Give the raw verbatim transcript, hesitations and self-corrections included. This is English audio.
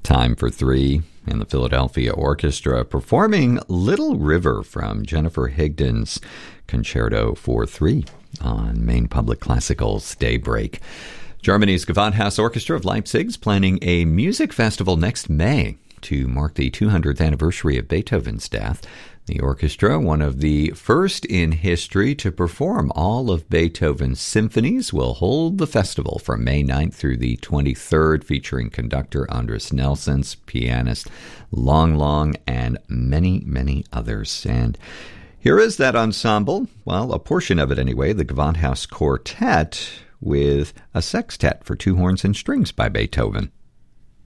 Time for Three and the Philadelphia Orchestra performing Little River from Jennifer Higdon's Concerto for Three on Maine Public Classical's Daybreak. Germany's Gewandhaus Orchestra of Leipzig is planning a music festival next May to mark the two hundredth anniversary of Beethoven's death. The orchestra, one of the first in history to perform all of Beethoven's symphonies, will hold the festival from May ninth through the twenty-third, featuring conductor Andris Nelsons, pianist Long Long, and many, many others. And here is that ensemble, well, a portion of it anyway, the Gewandhaus Quartet, with a sextet for two horns and strings by Beethoven.